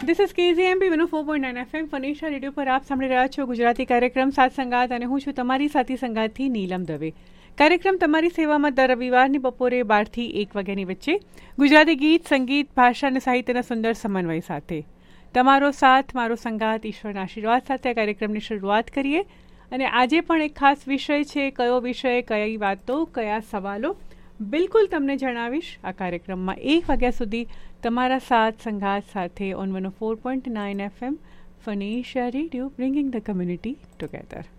This is KZMB 104.9 FM furniture radio પર આપ સાંભળી રહ્યા છો ગુજરાતી કાર્યક્રમ સાત સંગાત અને હું છું તમારી સાથી સંગાતથી નીલમ દવે. કાર્યક્રમ તમારી સેવામાં દર રવિવારની બપોરે 12 થી 1 વાગ્યાની વચ્ચે ગુજરાતી ગીત, સંગીત, ભાષા અને સાહિત્યના સુંદર સમન્વય સાથે. તમારો સાથ, મારો સંગાત, ઈશ્વરના આશીર્વાદ સાથે આ કાર્યક્રમની શરૂઆત કરીએ. અને આજે પણ એક ખાસ વિષય છે. કયો વિષય, કઈ વાતો, કયા સવાલો, બિલકુલ તમને જણાવીશ આ કાર્યક્રમમાં 1 વાગ્યા સુધી તમારા સાથ સંગાત સાથે on 104.9 FM furniture radio, bringing the community together.